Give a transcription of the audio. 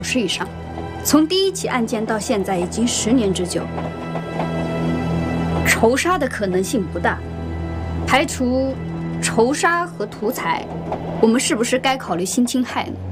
时以上，从第一起案件到现在已经10年之久，仇杀的可能性不大。排除仇杀和图财，我们是不是该考虑性侵害呢？